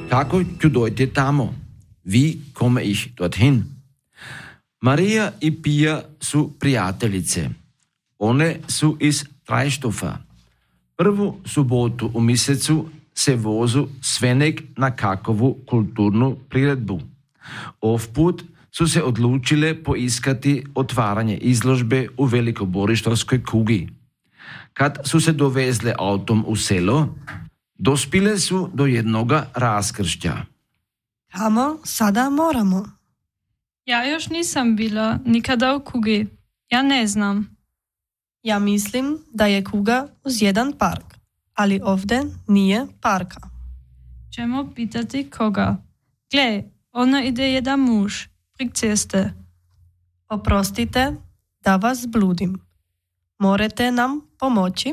Kako ću dojти tamo? Wie komme ich dorthin? Maria i Pia su prijateljice. One su iz Trajstofa. Prvu subotu u mjesecu se vozu Svenek na kakovu kulturnu priredbu. Ovput su se odlučile poiskati otvaranje izložbe u Velikoborištovskoj kugi. Kad su se dovezle autom u selo, dospile su do jednoga raskršća. Kamo sada moramo? Ja još nisam bila nikada u kugi. Ja ne znam. Ja mislim da je kuga uz jedan park, ali ovdje nije parka. Ćemo pitati koga. Gle, ono ide jedan muž, prek ceste. Oprostite da vas bludim. Morate nam pomoći?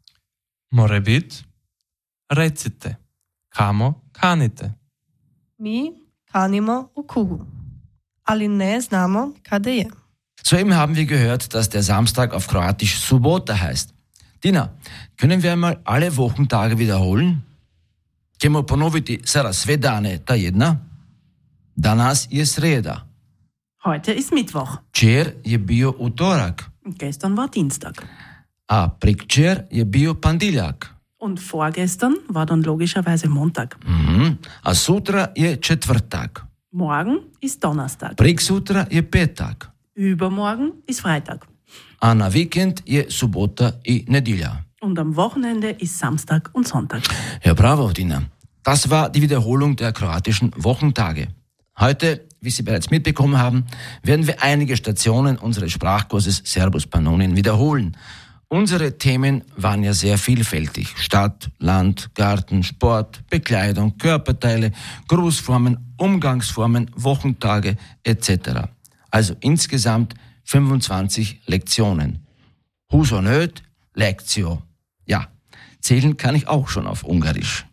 More bit? Recite, kamo kanite? Mi kanimo u kugu, ali ne znamo kada je. Soeben haben wir gehört, dass der Samstag auf Kroatisch Subota heißt. Tina, können wir einmal alle Wochentage wiederholen? Ćemo ponoviti sada sve dane ta jedna? Danas je sreda. Heute ist Mittwoch. Včer je bio utorak. Gestern war Dienstag. A prekvčer je bio pandiljak. Und vorgestern war dann logischerweise Montag. A sutra je četvrtak. Morgen ist Donnerstag. Preksutra je petak. Übermorgen ist Freitag. A na vikend je subota i nedjelja. Und am Wochenende ist Samstag und Sonntag. Ja, bravo, Tina. Das war die Wiederholung der kroatischen Wochentage. Heute, wie Sie bereits mitbekommen haben, werden wir einige Stationen unseres Sprachkurses Servus Pannonien wiederholen. Unsere Themen waren ja sehr vielfältig. Stadt, Land, Garten, Sport, Bekleidung, Körperteile, Grußformen, Umgangsformen, Wochentage etc. Also insgesamt 25 Lektionen. Huso nöt, Lektio. Ja, zählen kann ich auch schon auf Ungarisch.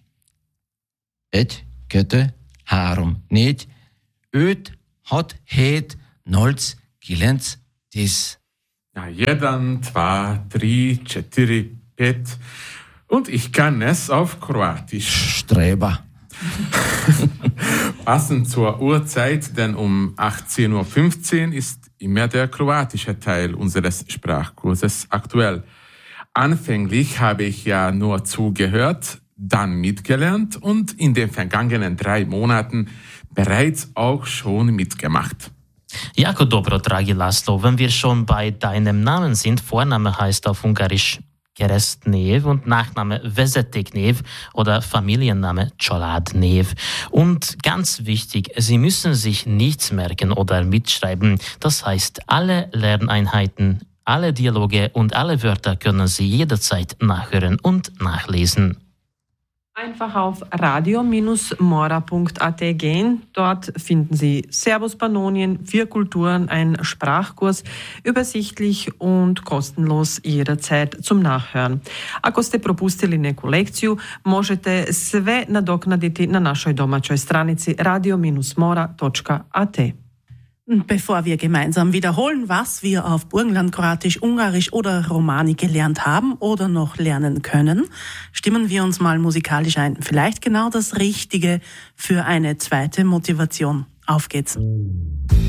Et, köte, harum, nicht, öt, hot, het, nolc, kilenc, tis. Ja, 1, 2, 3, 4, 5. Und ich kann es auf Kroatisch. Streber. Passend zur Uhrzeit, denn um 18.15 Uhr ist immer der kroatische Teil unseres Sprachkurses aktuell. Anfänglich habe ich ja nur zugehört, dann mitgelernt und in den vergangenen 3 Monaten bereits auch schon mitgemacht. Jako dobro, dragi Laszlo, wenn wir schon bei deinem Namen sind, Vorname heißt auf Ungarisch Keresztnév und Nachname Vezetéknév oder Familienname Családnév. Und ganz wichtig, Sie müssen sich nichts merken oder mitschreiben. Das heißt, alle Lerneinheiten, alle Dialoge und alle Wörter können Sie jederzeit nachhören und nachlesen. Einfach auf radio-mora.at gehen. Dort finden Sie Servus Pannonien, 4 Kulturen, ein Sprachkurs, übersichtlich und kostenlos jederzeit zum Nachhören. Ako ste propustili neku lekciju, možete sve nadoknaditi na našoj domaćoj stranici radio-mora.at. Bevor wir gemeinsam wiederholen, was wir auf Burgenlandkroatisch, Ungarisch oder Romani gelernt haben oder noch lernen können, stimmen wir uns mal musikalisch ein. Vielleicht genau das Richtige für eine zweite Motivation. Auf geht's.